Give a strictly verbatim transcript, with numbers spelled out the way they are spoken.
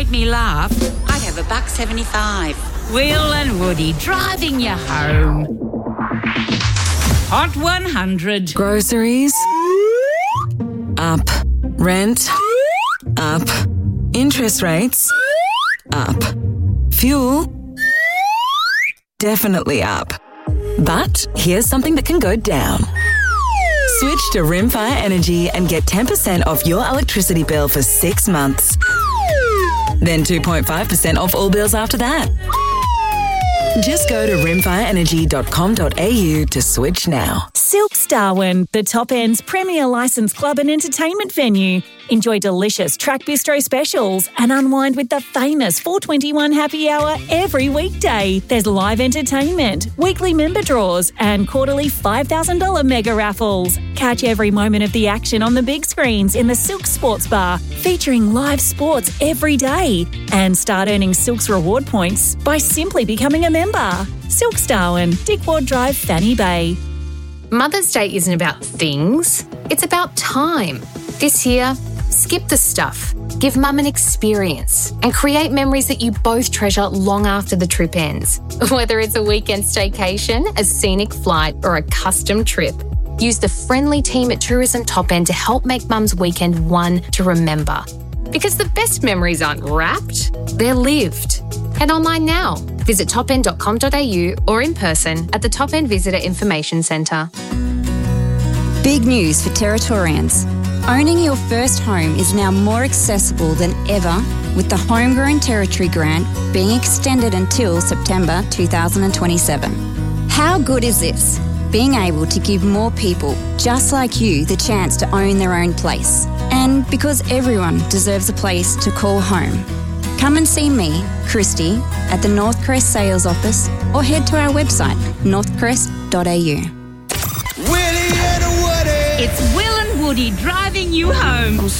me laugh, I'd have a buck seventy-five. Will and Woody driving you home. Hot one hundred. Groceries? Up. Rent? Up. Interest rates? Up. Fuel? Definitely up. But here's something that can go down. Switch to Rimfire Energy and get ten percent off your electricity bill for six months. Then two point five percent off all bills after that. Just go to rimfire energy dot com dot a u to switch now. Silks Darwin, the Top End's premier licensed club and entertainment venue. Enjoy delicious track bistro specials and unwind with the famous four twenty-one happy hour every weekday. There's live entertainment, weekly member draws and quarterly five thousand dollars mega raffles. Catch every moment of the action on the big screens in the Silks Sports Bar, featuring live sports every day. And start earning Silks reward points by simply becoming a member. Silks Darwin, Dick Ward Drive, Fanny Bay. Mother's Day isn't about things, it's about time. This year, skip the stuff. Give Mum an experience and create memories that you both treasure long after the trip ends. Whether it's a weekend staycation, a scenic flight or a custom trip, use the friendly team at Tourism Top End to help make Mum's weekend one to remember. Because the best memories aren't wrapped, they're lived. Head online now. Visit top end dot com dot a u or in person at the Top End Visitor Information Centre. Big news for Territorians. Owning your first home is now more accessible than ever with the Homegrown Territory Grant being extended until September two thousand twenty-seven. How good is this? Being able to give more people just like you the chance to own their own place. And because everyone deserves a place to call home. Come and see me, Christy, at the Northcrest Sales Office or head to our website, northcrest dot a u. It's Will and Woody driving you home.